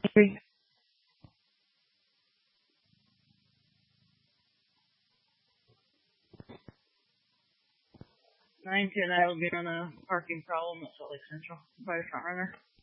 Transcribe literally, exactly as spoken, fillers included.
Three. Nine ten, I will be on a parking problem at Salt Lake Central by the front runner.